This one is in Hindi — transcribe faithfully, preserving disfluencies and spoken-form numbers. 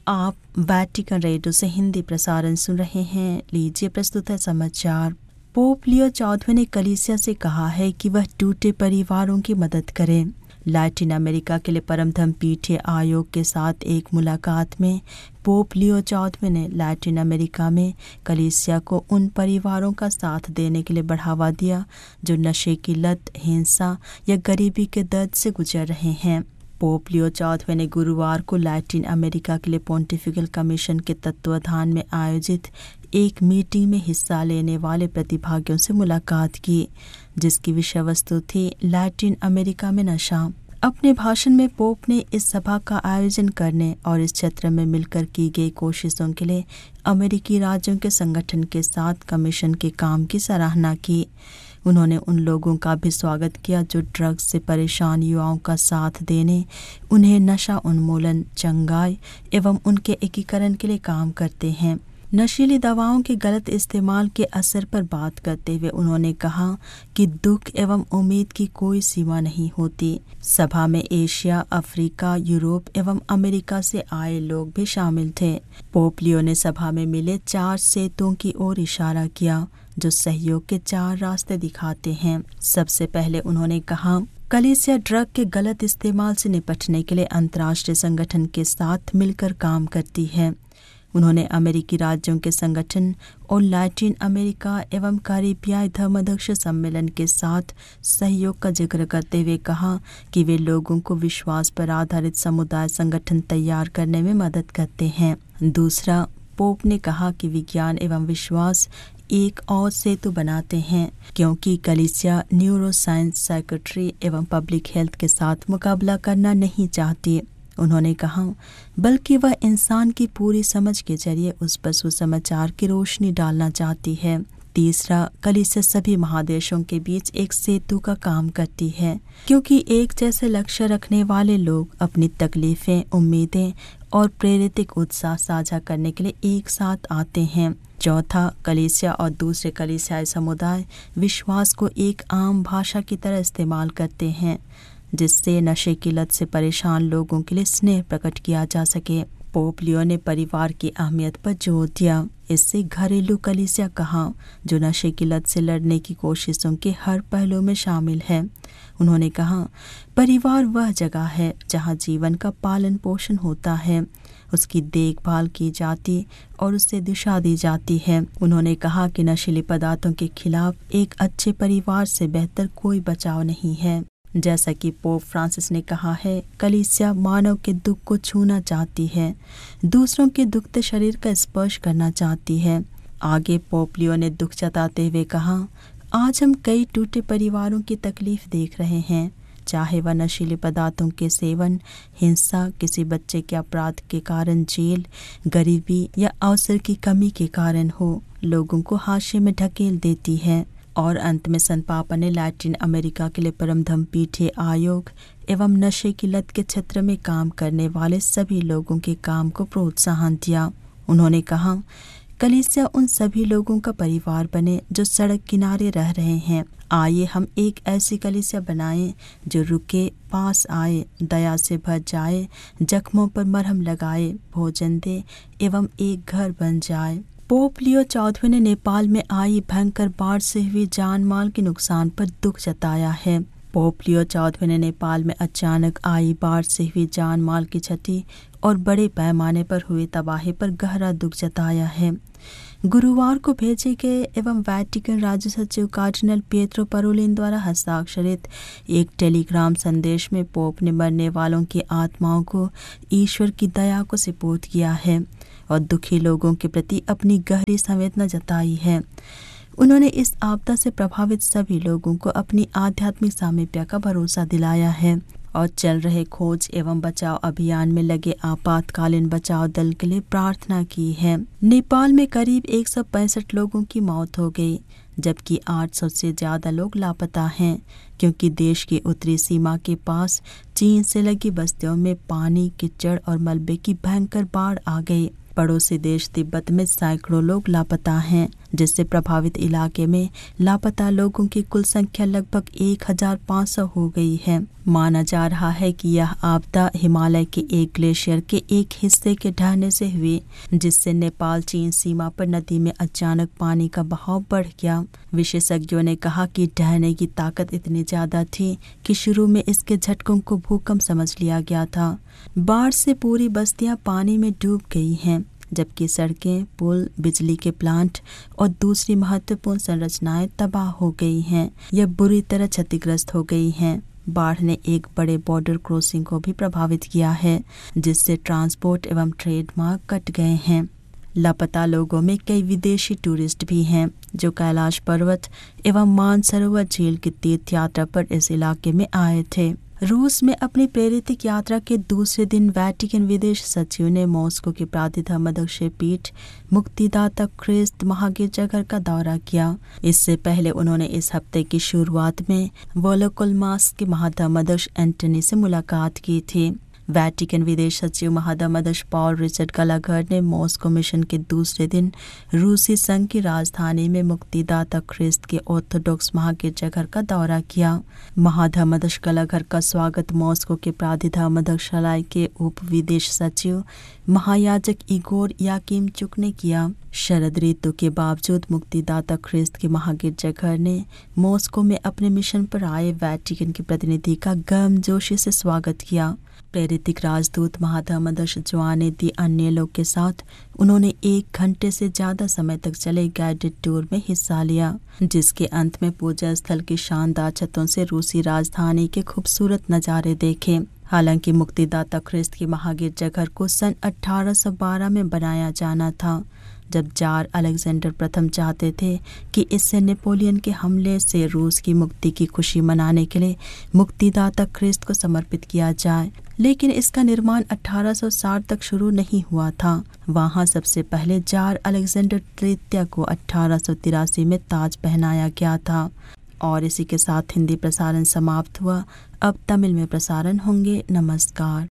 आप वैटिकन रेडियो से हिंदी प्रसारण सुन रहे हैं। लीजिए प्रस्तुत है समाचार। पोप लियो चौदहवें ने कलीसिया से कहा है कि वह टूटे परिवारों की मदद करे। लैटिन अमेरिका के लिए परम धर्मपीठीय आयोग के साथ एक मुलाकात में पोप लियो चौदहवें ने लैटिन अमेरिका में कलीसिया को उन परिवारों का साथ देने के लिए बढ़ावा दिया जो नशे की लत, हिंसा या गरीबी के दर्द से गुजर रहे हैं। पोप लियो चौदहवें ने गुरुवार को लैटिन अमेरिका के लिए पोंटिफिकल कमीशन के तत्वाधान में आयोजित एक मीटिंग में हिस्सा लेने वाले प्रतिभागियों से मुलाकात की, जिसकी विषय वस्तु थी लैटिन अमेरिका में नशा। अपने भाषण में पोप ने इस सभा का आयोजन करने और इस क्षेत्र में मिलकर की गई कोशिशों के लिए अमेरिकी राज्यों के संगठन के साथ कमीशन के काम की सराहना की। उन्होंने उन लोगों का भी स्वागत किया जो ड्रग्स से परेशान युवाओं का साथ देने, उन्हें नशा उन्मूलन, चंगाई एवं उनके एकीकरण के लिए काम करते हैं। नशीली दवाओं के गलत इस्तेमाल के असर पर बात करते हुए उन्होंने कहा कि दुख एवं उम्मीद की कोई सीमा नहीं होती। सभा में एशिया, अफ्रीका, यूरोप एवं अमेरिका से आए लोग भी शामिल थे। पोप लियो ने सभा में मिले चार सेतुओं की ओर इशारा किया जो सहयोग के चार रास्ते दिखाते हैं। सबसे पहले उन्होंने कहा, कलीसिया ड्रग के गलत इस्तेमाल से निपटने के लिए अंतर्राष्ट्रीय संगठन के साथ मिलकर काम करती है। उन्होंने अमेरिकी राज्यों के संगठन और लैटिन अमेरिका एवं कैरिबियाई धर्माध्यक्ष सम्मेलन के साथ सहयोग का जिक्र करते हुए कहा कि वे लोगों को विश्वास पर आधारित समुदाय संगठन तैयार करने में मदद करते हैं। दूसरा, पोप ने कहा कि विज्ञान एवं विश्वास एक और सेतु बनाते हैं, क्योंकि कलीसिया न्यूरोसाइंस, साइकेट्री एवं पब्लिक हेल्थ के साथ मुकाबला करना नहीं चाहती। उन्होंने कहा, बल्कि वह इंसान की पूरी समझ के जरिए उस पर सुसमाचार की रोशनी डालना चाहती है। तीसरा, कलीसिया सभी महादेशों के बीच एक सेतु का काम करती है, क्योंकि एक जैसे लक्ष्य रखने वाले लोग अपनी तकलीफें, उम्मीदें और प्रेरित उत्साह साझा करने के लिए एक साथ आते हैं। चौथा, कलीसिया और दूसरे कलीसियाई समुदाय विश्वास को एक आम भाषा की तरह इस्तेमाल करते हैं, जिससे नशे की लत से परेशान लोगों के लिए स्नेह प्रकट किया जा सके। पोप लियो ने परिवार की अहमियत पर जोर दिया। इससे घरेलू कलीसिया कहा, जो नशे की लत से लड़ने की कोशिशों के हर पहलू में शामिल है। उन्होंने कहा, परिवार वह जगह है जहां जीवन का पालन पोषण होता है, उसकी देखभाल की जाती और उससे दिशा दी जाती है। उन्होंने कहा कि नशीले पदार्थों के खिलाफ एक अच्छे परिवार से बेहतर कोई बचाव नहीं है। जैसा कि पोप फ्रांसिस ने कहा है, कलीसिया मानव के दुख को छूना चाहती है, दूसरों के दुखते शरीर का स्पर्श करना चाहती है। आगे पोप लियो ने दुख जताते हुए कहा, आज हम कई टूटे परिवारों की तकलीफ देख रहे हैं, चाहे वह नशीले पदार्थों के सेवन, हिंसा, किसी बच्चे के अपराध के कारण जेल, गरीबी या अवसर की कमी के कारण हो, लोगों को हाशिए में ढकेल देती है। और अंत में संत पापा ने लैटिन अमेरिका के लिए परम धर्मपीठीय आयोग एवं नशे की लत के क्षेत्र में काम करने वाले सभी लोगों के काम को प्रोत्साहन दिया। उन्होंने कहा, कलीसिया उन सभी लोगों का परिवार बने जो सड़क किनारे रह रहे हैं। आइए हम एक ऐसी कलीसिया बनाएं जो रुके, पास आए, दया से भर जाए, जख्मों पर मरहम लगाए, भोजन दे एवं एक घर बन जाए। पोप लियो चौदहवें ने नेपाल में आई भयंकर बाढ़ से हुई जान माल के नुकसान पर दुख जताया है। पोप लियो चौदहवें ने नेपाल में अचानक आई बाढ़ से हुई जान माल की क्षति और बड़े पैमाने पर हुई तबाही पर गहरा दुख जताया है। गुरुवार को भेजे गए एवं वैटिकन राज्य सचिव कार्डिनल पिएट्रो पारोलिन द्वारा हस्ताक्षरित एक टेलीग्राम संदेश में पोप ने मरने वालों की आत्माओं को ईश्वर की दया को सुपुर्द किया है और दुखी लोगों के प्रति अपनी गहरी संवेदना जताई है। उन्होंने इस आपदा से प्रभावित सभी लोगों को अपनी आध्यात्मिक सामीप्य का भरोसा दिलाया है और चल रहे खोज एवं बचाव अभियान में लगे आपातकालीन बचाव दल के लिए प्रार्थना की है। नेपाल में करीब एक सौ पैंसठ लोगों की मौत हो गई, जबकि आठ सौ से ज्यादा लोग लापता हैं, क्योंकि देश की उत्तरी सीमा के पास चीन से लगी बस्तियों में पानी, कीचड़ और मलबे की भयंकर बाढ़ आ गई। पड़ोसी देश तिब्बत में सैकड़ों लोग लापता हैं, जिससे प्रभावित इलाके में लापता लोगों की कुल संख्या लगभग एक हजार पाँच सौ हो गई है। माना जा रहा है कि यह आपदा हिमालय के एक ग्लेशियर के एक हिस्से के ढहने से हुई, जिससे नेपाल चीन सीमा पर नदी में अचानक पानी का बहाव बढ़ गया। विशेषज्ञों ने कहा कि ढहने की ताकत इतनी ज्यादा थी कि शुरू में इसके झटकों को भूकंप समझ लिया गया था। बाढ़ से पूरी बस्तियां पानी में डूब गई हैं, जबकि सड़कें, पुल, बिजली के प्लांट और दूसरी महत्वपूर्ण संरचनाएं तबाह हो गई हैं या बुरी तरह क्षतिग्रस्त हो गई हैं। बाढ़ ने एक बड़े बॉर्डर क्रॉसिंग को भी प्रभावित किया है, जिससे ट्रांसपोर्ट एवं ट्रेड मार्ग कट गए हैं। लापता लोगों में कई विदेशी टूरिस्ट भी हैं, जो कैलाश पर्वत एवं मानसरोवर झील की तीर्थ यात्रा पर इस इलाके में आए थे। रूस में अपनी प्रेरित यात्रा के दूसरे दिन वेटिकन विदेश सचिव ने मॉस्को के प्रातिधर्म अध्यक्षीय पीठ मुक्तिदाता ख्रिस्त महागिरजाघर का दौरा किया। इससे पहले उन्होंने इस हफ्ते की शुरुआत में वोलोकोलमास के महाधर्माध्यक्ष एंटनी से मुलाकात की थी। वेटिकन विदेश सचिव महाधर्माध्यक्ष पॉल रिचर्ड गलाघर ने मॉस्को मिशन के दूसरे दिन रूसी संघ की राजधानी में मुक्तिदाता ख्रिस्त के ऑर्थोडॉक्स महागिरजाघर का दौरा किया। महाधर्माध्यक्ष गलाघर का स्वागत मॉस्को के प्राधिधर्माध्यक्षालय के उप विदेश सचिव महायाजक इगोर याकिमचुक ने किया। शरद ऋतु के बावजूद मुक्तिदाता ख्रिस्त के महागिरजाघर ने मॉस्को में अपने मिशन पर आए वेटिकन के प्रतिनिधि का गर्मजोशी से स्वागत किया। प्रेरितिक राजदूत महाधर्माध्यक्ष जोआने दी अन्येलो के साथ उन्होंने एक घंटे से ज्यादा समय तक चले गाइडेड टूर में हिस्सा लिया, जिसके अंत में पूजा स्थल की शानदार छतों से रूसी राजधानी के खूबसूरत नज़ारे देखे। हालांकि मुक्तिदाता ख्रिस्त के महागिरजाघर को सन अठारह सौ बारह में बनाया जाना था, जब जार अलेक्जेंडर प्रथम चाहते थे कि इससे नेपोलियन के हमले से रूस की मुक्ति की खुशी मनाने के लिए मुक्तिदाता ख्रिस्त को समर्पित किया जाए। लेकिन इसका निर्माण अठारह सौ साठ तक शुरू नहीं हुआ था। वहां सबसे पहले जार अलेक्जेंडर तृतीय को अठारह सौ तिरासी में ताज पहनाया गया था। और इसी के साथ हिंदी प्रसारण समाप्त हुआ। अब तमिल में प्रसारण होंगे। नमस्कार।